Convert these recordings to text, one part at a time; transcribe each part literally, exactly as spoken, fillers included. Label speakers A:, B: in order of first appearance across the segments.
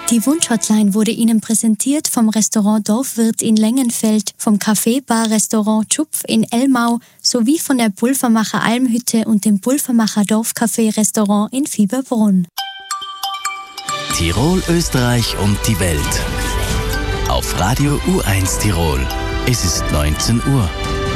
A: Die Wunschhotline wurde Ihnen präsentiert vom Restaurant Dorfwirt in Lengenfeld, vom Café-Bar-Restaurant Tschupf in Elmau sowie von der Pulvermacher Almhütte und dem Pulvermacher Dorfcafé-Restaurant in Fieberbrunn.
B: Tirol, Österreich und die Welt. Auf Radio U eins Tirol. Es ist neunzehn Uhr.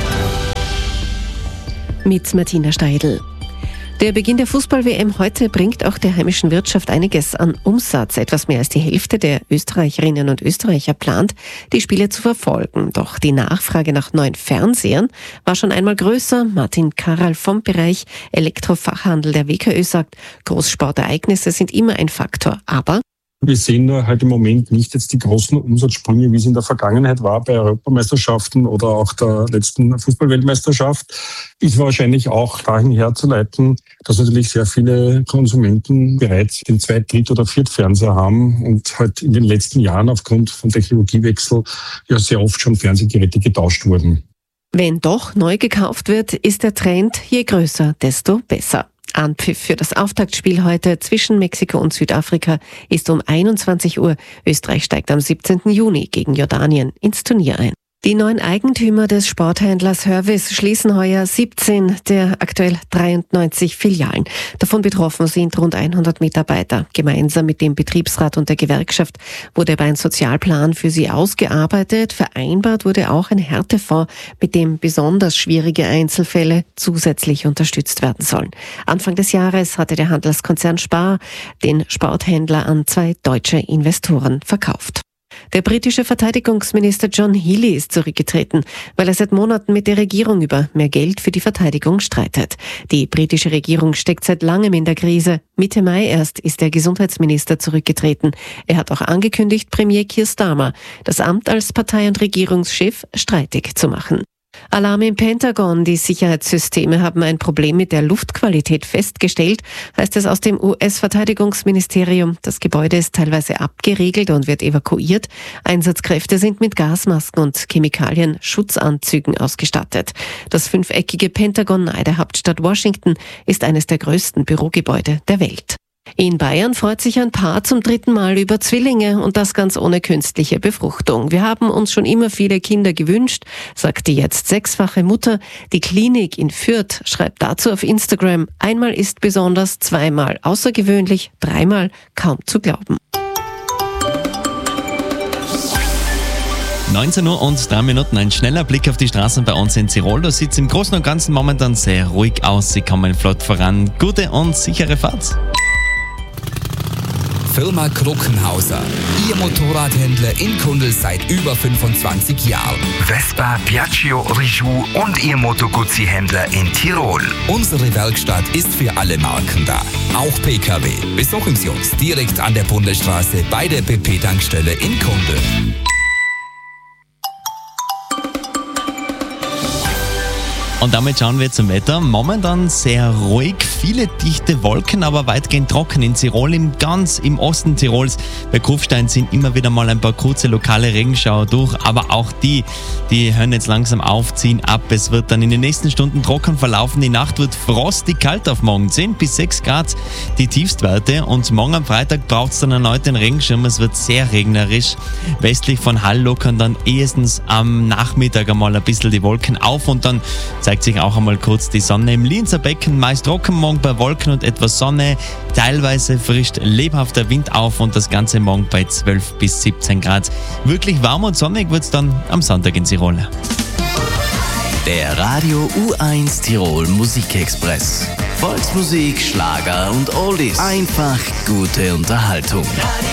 C: Mit Martina Steidl. Der Beginn der Fußball-W M heute bringt auch der heimischen Wirtschaft einiges an Umsatz. Etwas mehr als die Hälfte der Österreicherinnen und Österreicher plant, die Spiele zu verfolgen. Doch die Nachfrage nach neuen Fernsehern war schon einmal größer. Martin Karl vom Bereich Elektrofachhandel der W K Ö sagt, Großsportereignisse sind immer ein Faktor. Aber
D: wir sehen nur halt im Moment nicht jetzt die großen Umsatzsprünge, wie es in der Vergangenheit war bei Europameisterschaften oder auch der letzten Fußballweltmeisterschaft. Ist wahrscheinlich auch dahin herzuleiten, dass natürlich sehr viele Konsumenten bereits den Zweit-, Dritt- oder Viertfernseher haben und halt in den letzten Jahren aufgrund von Technologiewechsel ja sehr oft schon Fernsehgeräte getauscht wurden.
C: Wenn doch neu gekauft wird, ist der Trend je größer, desto besser. Anpfiff für das Auftaktspiel heute zwischen Mexiko und Südafrika ist um einundzwanzig Uhr. Österreich steigt am siebzehnten Juni gegen Jordanien ins Turnier ein. Die neuen Eigentümer des Sporthändlers Hörvis schließen heuer siebzehn der aktuell dreiundneunzig Filialen. Davon betroffen sind rund hundert Mitarbeiter. Gemeinsam mit dem Betriebsrat und der Gewerkschaft wurde aber ein Sozialplan für sie ausgearbeitet. Vereinbart wurde auch ein Härtefonds, mit dem besonders schwierige Einzelfälle zusätzlich unterstützt werden sollen. Anfang des Jahres hatte der Handelskonzern Spar den Sporthändler an zwei deutsche Investoren verkauft. Der britische Verteidigungsminister John Healey ist zurückgetreten, weil er seit Monaten mit der Regierung über mehr Geld für die Verteidigung streitet. Die britische Regierung steckt seit langem in der Krise. Mitte Mai erst ist der Gesundheitsminister zurückgetreten. Er hat auch angekündigt, Premier Keir Starmer das Amt als Partei- und Regierungschef streitig zu machen. Alarm im Pentagon. Die Sicherheitssysteme haben ein Problem mit der Luftqualität festgestellt, heißt es aus dem U S-Verteidigungsministerium. Das Gebäude ist teilweise abgeriegelt und wird evakuiert. Einsatzkräfte sind mit Gasmasken und Chemikalien-Schutzanzügen ausgestattet. Das fünfeckige Pentagon nahe der Hauptstadt Washington ist eines der größten Bürogebäude der Welt. In Bayern freut sich ein Paar zum dritten Mal über Zwillinge und das ganz ohne künstliche Befruchtung. Wir haben uns schon immer viele Kinder gewünscht, sagt die jetzt sechsfache Mutter. Die Klinik in Fürth schreibt dazu auf Instagram, einmal ist besonders, zweimal außergewöhnlich, dreimal kaum zu glauben.
E: neunzehn Uhr und drei Minuten, ein schneller Blick auf die Straßen bei uns in Tirol. Da sieht es im Großen und Ganzen momentan sehr ruhig aus. Sie kommen flott voran. Gute und sichere Fahrt.
F: Firma Kruckenhauser. Ihr Motorradhändler in Kundl seit über fünfundzwanzig Jahren.
G: Vespa, Piaggio, Rijou und Ihr Moto Guzzi-Händler in Tirol.
F: Unsere Werkstatt ist für alle Marken da. Auch P K W. Besuchen Sie uns direkt an der Bundesstraße bei der B P-Tankstelle in Kundl.
E: Und damit schauen wir zum Wetter. Momentan sehr ruhig, viele dichte Wolken, aber weitgehend trocken in Tirol, im ganz im Osten Tirols. Bei Kufstein sind immer wieder mal ein paar kurze lokale Regenschauer durch, aber auch die, die hören jetzt langsam auf, ziehen ab. Es wird dann in den nächsten Stunden trocken verlaufen. Die Nacht wird frostig kalt auf morgen, zehn bis sechs Grad die Tiefstwerte. Und morgen am Freitag braucht es dann erneut den Regenschirm. Es wird sehr regnerisch. Westlich von Hall lockern dann ehestens am Nachmittag einmal ein bisschen die Wolken auf und dann zeigt sich auch einmal kurz die Sonne. Im Lienzer Becken meist trocken morgen bei Wolken und etwas Sonne. Teilweise frischt lebhafter Wind auf und das Ganze morgen bei zwölf bis siebzehn Grad. Wirklich warm und sonnig wird es dann am Sonntag in Tirol.
B: Der Radio U eins Tirol Musikexpress. Volksmusik, Schlager und Oldies. Einfach gute Unterhaltung.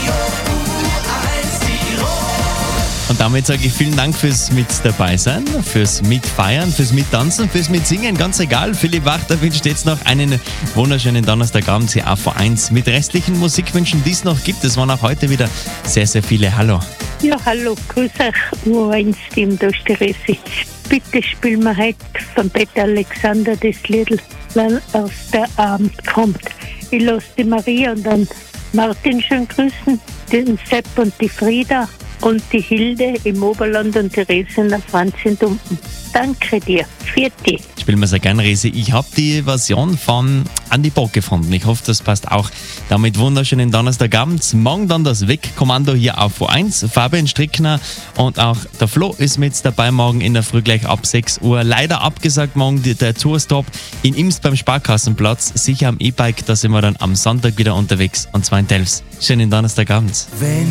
E: Und damit sage ich vielen Dank fürs Mit dabei sein, fürs Mitfeiern, fürs Mittanzen, fürs Mitsingen, ganz egal. Philipp Wachter wünscht jetzt noch einen wunderschönen Donnerstagabend hier A V eins mit restlichen Musikwünschen, die es noch gibt. Es waren auch heute wieder sehr, sehr viele. Hallo.
H: Ja, hallo, grüß euch, U eins Team, da ist die Ressi. Bitte spielen wir heute von Peter Alexander das Lied, weil aus der Abend kommt. Ich lasse die Maria und dann Martin schön grüßen, den Sepp und die Frieda und die Hilde im Oberland und die Resi in der Franz in Dumpen. Danke dir. Vierte.
E: Spielen wir sehr gerne, Resi. Ich habe die Version von Andi Bock gefunden. Ich hoffe, das passt auch. Damit wunderschönen Donnerstagabend. Morgen dann das Wegkommando hier auf O eins. Fabian Strickner und auch der Flo ist mit dabei morgen in der Früh gleich ab sechs Uhr. Leider abgesagt morgen die, der Tourstop in Imst beim Sparkassenplatz. Sicher am E-Bike, da sind wir dann am Sonntag wieder unterwegs und zwar in Delfs. Schönen Donnerstagabend.